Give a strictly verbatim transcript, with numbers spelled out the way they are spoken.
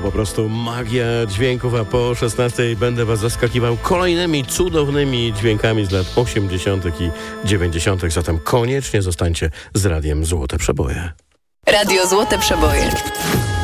po prostu magia dźwięków, a po szesnastej będę was zaskakiwał kolejnymi cudownymi dźwiękami z lat osiemdziesiątych i dziewięćdziesiątych. Zatem koniecznie zostańcie z Radiem Złote Przeboje. Radio Złote Przeboje.